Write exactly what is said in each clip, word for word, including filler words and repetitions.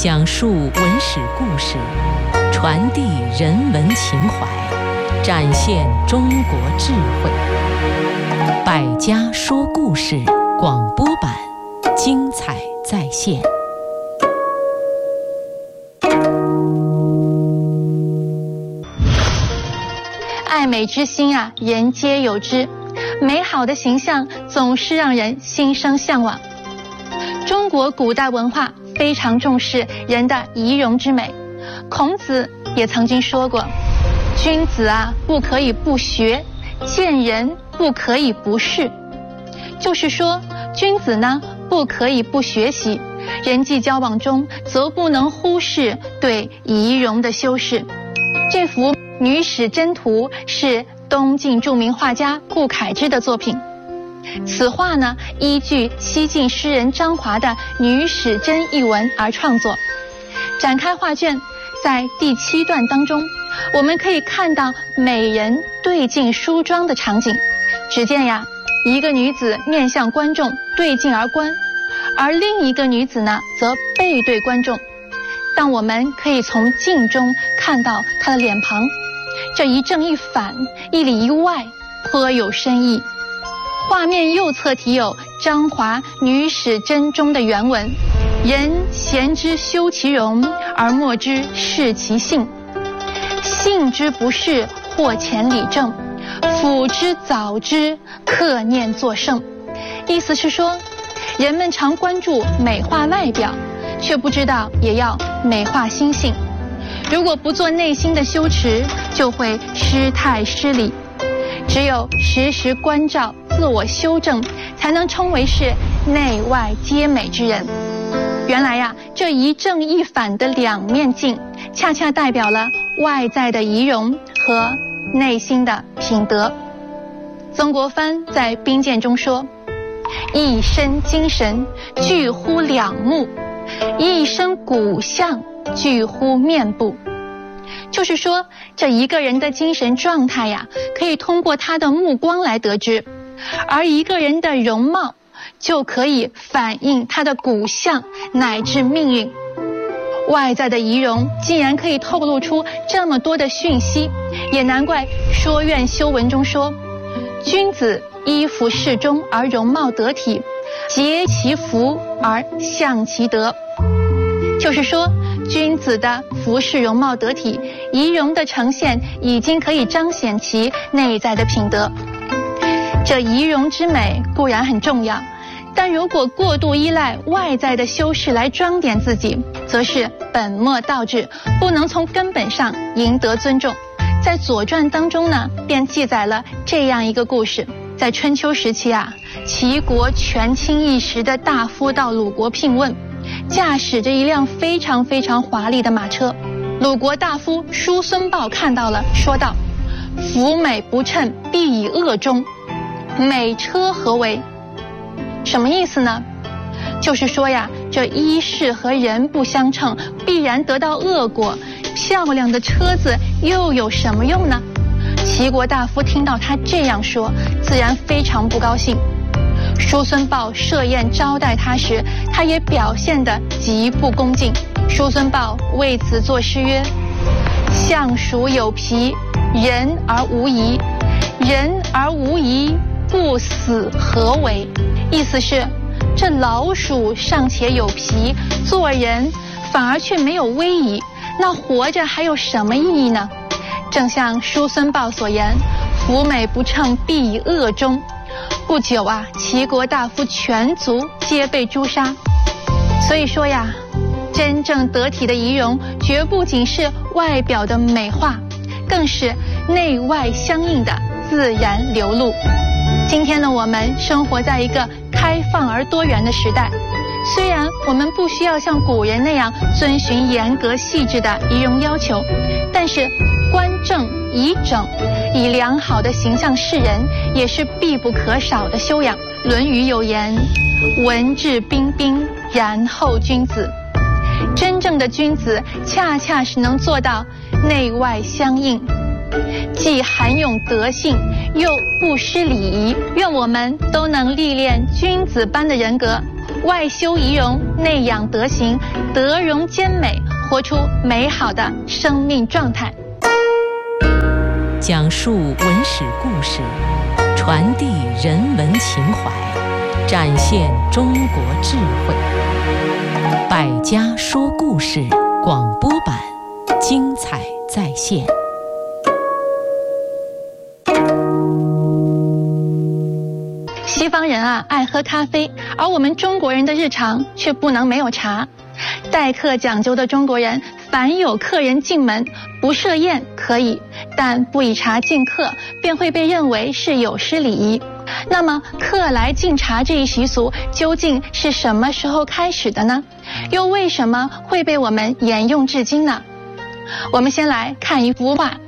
讲述文史故事，传递人文情怀，展现中国智慧。百家说故事广播版，精彩再现。 爱美之心啊，人皆有之。美好的形象总是让人心生向往。中国古代文化非常重视人的仪容之美，孔子也曾经说过，君子啊不可以不学，见人不可以不视。就是说，君子呢不可以不学习，人际交往中则不能忽视对仪容的修饰。这幅《女史箴图》是东晋著名画家顾恺之的作品。此画呢，依据西晋诗人张华的《女史箴》一文而创作。展开画卷，在第七段当中，我们可以看到美人对镜梳妆的场景。只见呀，一个女子面向观众对镜而观，而另一个女子呢，则背对观众。但我们可以从镜中看到她的脸庞，这一正一反，一里一外，颇有深意。画面右侧题有张华《女史箴》中的原文：人贤之修其容，而莫之视其性。性之不视，或浅理正；辅之早之，克念作圣。意思是说，人们常关注美化外表，却不知道也要美化心性。如果不做内心的修持，就会失态失礼。只有时时关照自我修正，才能称为是内外皆美之人。原来呀，这一正一反的两面镜，恰恰代表了外在的仪容和内心的品德。曾国藩在《兵谏》中说：一身精神具乎两目，一身骨相具乎面部。就是说，这一个人的精神状态呀，可以通过他的目光来得知，而一个人的容貌就可以反映他的骨相乃至命运。外在的仪容既然可以透露出这么多的讯息，也难怪说愿修文中说，君子衣服适中而容貌得体，洁其服而象其德。就是说，君子的服饰容貌得体，仪容的呈现已经可以彰显其内在的品德。这仪容之美固然很重要，但如果过度依赖外在的修饰来装点自己，则是本末倒置，不能从根本上赢得尊重。在《左传》当中呢，便记载了这样一个故事。在春秋时期啊，齐国权倾一时的大夫到鲁国聘问，驾驶着一辆非常非常华丽的马车。鲁国大夫叔孙豹看到了，说道：服美不称，必以恶终。美车何为？什么意思呢？就是说呀，这衣饰和人不相称，必然得到恶果。漂亮的车子又有什么用呢？齐国大夫听到他这样说，自然非常不高兴。叔孙豹设宴招待他时，他也表现得极不恭敬。叔孙豹为此作诗曰：相鼠有皮，人而无仪；人而无仪，不死何为？意思是，这老鼠尚且有皮，做人反而却没有威仪，那活着还有什么意义呢？正像叔孙豹所言，服美不称，必以恶终。不久啊，齐国大夫全族皆被诛杀。所以说呀，真正得体的仪容，绝不仅是外表的美化，更是内外相应的自然流露。今天呢，我们生活在一个开放而多元的时代，虽然我们不需要像古人那样遵循严格细致的仪容要求，但是观正仪整，以良好的形象示人，也是必不可少的修养。《论语》有言：文质彬彬，然后君子。真正的君子，恰恰是能做到内外相应，既涵咏德性，又不失礼仪。愿我们都能历练君子般的人格， 外修仪容，内养德行，德容兼美，活出美好的生命状态。 讲述文史故事，传递人文情怀，展现中国智慧。百家说故事广播版，精彩再现。 西方人啊爱喝咖啡，而我们中国人的日常却不能没有茶。待客讲究的中国人，凡有客人进门，不设宴可以，但不以茶敬客，便会被认为是有失礼仪。那么客来敬茶这一习俗究竟是什么时候开始的呢？又为什么会被我们沿用至今呢？我们先来看一幅画。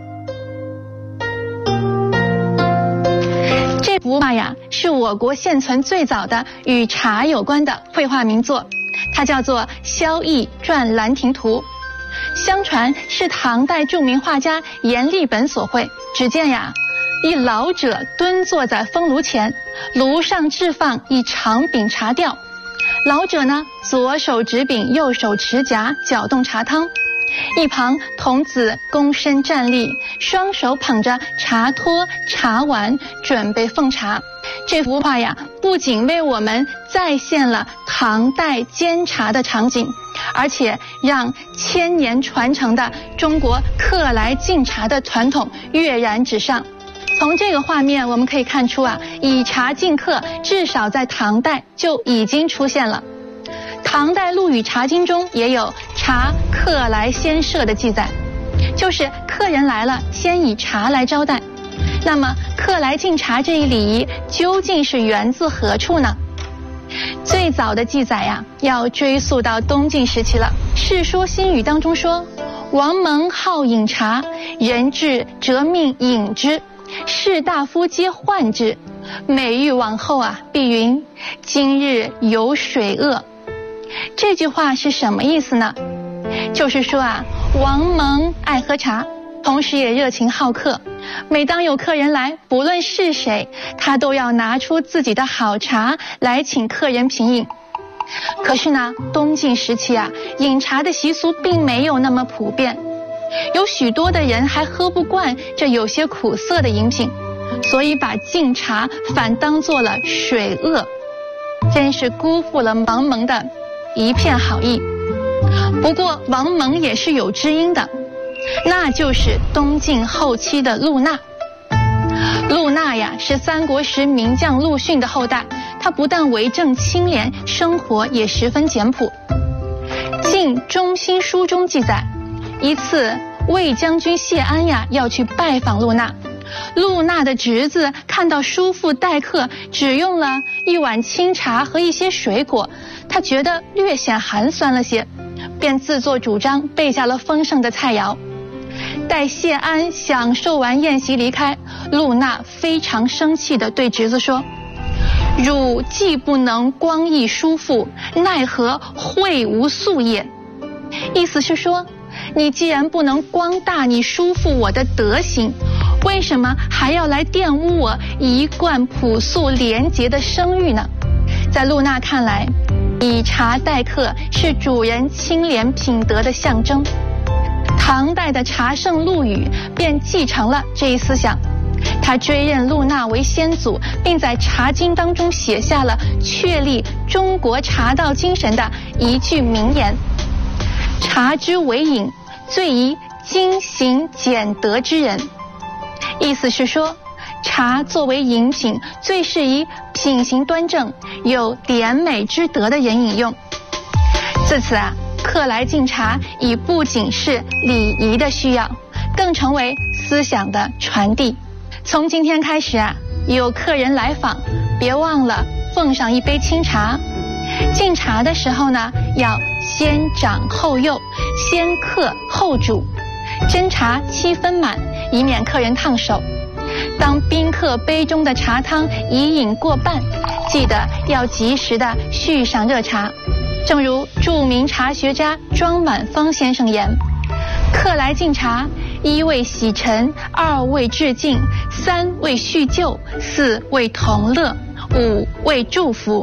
这幅画呀，是我国现存最早的与茶有关的绘画名作，它叫做《萧绎传兰亭图》。相传是唐代著名画家阎立本所绘。只见呀，一老者蹲坐在风炉前，炉上置放一长柄茶吊。老者呢，左手执柄，右手持夹，搅动茶汤。一旁童子躬身站立，双手捧着茶托、茶碗，准备奉茶。这幅画呀，不仅为我们再现了唐代煎茶的场景，而且让千年传承的中国客来敬茶的传统跃然纸上。从这个画面我们可以看出啊，以茶敬客至少在唐代就已经出现了。唐代陆羽茶经中也有茶客来先设的记载，就是客人来了，先以茶来招待。那么客来敬茶这一礼仪究竟是源自何处呢？最早的记载呀，要追溯到东晋时期了。《世说新语》当中说，王蒙好饮茶，人至则命饮之，士大夫皆患之。每欲往后啊，必云：今日有水恶。这句话是什么意思呢？就是说啊，王蒙爱喝茶，同时也热情好客。每当有客人来，不论是谁，他都要拿出自己的好茶来请客人品饮。可是呢，东晋时期啊，饮茶的习俗并没有那么普遍，有许多的人还喝不惯这有些苦涩的饮品，所以把敬茶反当做了水恶，真是辜负了王蒙的一片好意。不过王蒙也是有知音的，那就是东晋后期的陆纳。陆纳呀，是三国时名将陆逊的后代，他不但为政清廉，生活也十分简朴。晋中兴书中记载，一次魏将军谢安呀要去拜访陆纳，陆纳的侄子看到叔父待客只用了一碗清茶和一些水果，他觉得略显寒酸了些，便自作主张备下了丰盛的菜肴。待谢安享受完宴席离开，陆纳非常生气地对侄子说：汝既不能光义叔父，奈何惠无素也？意思是说，你既然不能光大你叔父我的德行，为什么还要来玷污我一贯朴素廉洁的声誉呢？在陆纳看来，以茶待客是主人清廉品德的象征。唐代的茶圣陆羽便继承了这一思想，他追认陆纳为先祖，并在《茶经》当中写下了确立中国茶道精神的一句名言：茶之为饮，最宜精行俭德之人。意思是说，茶作为饮品，最适宜品行端正、有廉美之德的人饮用。自此啊，客来敬茶已不仅是礼仪的需要，更成为思想的传递。从今天开始啊，有客人来访，别忘了奉上一杯清茶。敬茶的时候呢，要先长后幼，先客后煮，斟茶七分满，以免客人烫手。当宾客杯中的茶汤已饮过半，记得要及时的续上热茶。正如著名茶学家庄满芳先生言：客来敬茶，一为洗尘，二为致敬，三为叙旧，四为同乐，五为祝福。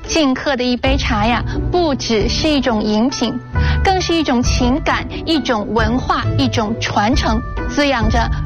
敬客的一杯茶呀，不只是一种饮品，更是一种情感、一种文化、一种传承，滋养着